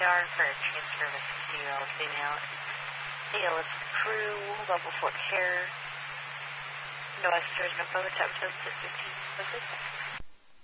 radar for transfer of a 60-year-old female. ALS crew, level 4 care. No extras, no photo, time, 15,